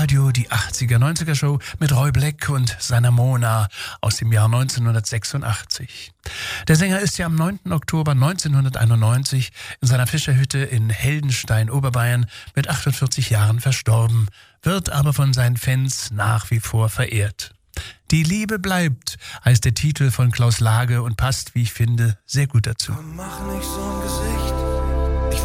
Radio die 80er-90er Show mit Roy Black und seiner Mona aus dem Jahr 1986. Der Sänger ist ja am 9. Oktober 1991 in seiner Fischerhütte in Heldenstein, Oberbayern mit 48 Jahren verstorben, wird aber von seinen Fans nach wie vor verehrt. Die Liebe bleibt, heißt der Titel von Klaus Lage und passt, wie ich finde, sehr gut dazu. Mach nicht so ein Gesicht,